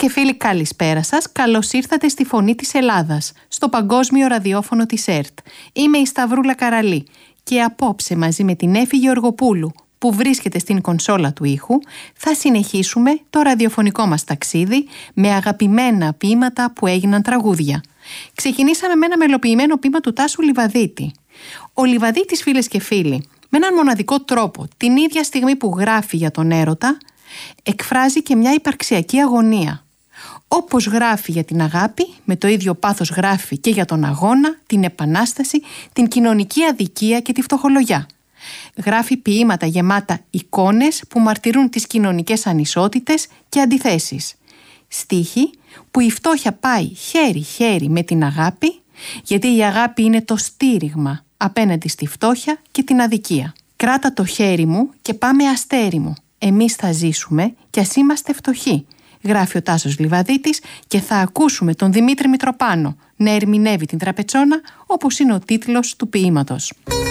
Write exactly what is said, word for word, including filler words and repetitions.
και φίλοι, καλησπέρα σας. Καλώς ήρθατε στη Φωνή της Ελλάδας, στο παγκόσμιο ραδιόφωνο της ΕΡΤ. Είμαι η Σταυρούλα Καραλή και απόψε μαζί με την Έφη Γεωργοπούλου, που βρίσκεται στην κονσόλα του ήχου, θα συνεχίσουμε το ραδιοφωνικό μας ταξίδι με αγαπημένα ποίηματα που έγιναν τραγούδια. Ξεκινήσαμε με ένα μελοποιημένο ποίημα του Τάσου Λιβαδίτη. Ο Λιβαδίτης, φίλες και φίλοι, με έναν μοναδικό τρόπο, την ίδια στιγμή που γράφει για τον έρωτα, εκφράζει και μια υπαρξιακή αγωνία. Όπως γράφει για την αγάπη, με το ίδιο πάθος γράφει και για τον αγώνα, την επανάσταση, την κοινωνική αδικία και τη φτωχολογιά. Γράφει ποίηματα γεμάτα εικόνες που μαρτυρούν τις κοινωνικές ανισότητες και αντιθέσεις. Στίχοι που η φτώχεια πάει χέρι-χέρι με την αγάπη, γιατί η αγάπη είναι το στήριγμα απέναντι στη φτώχεια και την αδικία. Κράτα το χέρι μου και πάμε αστέρι μου. Εμείς θα ζήσουμε κι ας είμαστε φτωχοί, γράφει ο Τάσος Λιβαδίτης, και θα ακούσουμε τον Δημήτρη Μητροπάνο να ερμηνεύει την Τραπετσόνα, όπως είναι ο τίτλος του ποίηματος.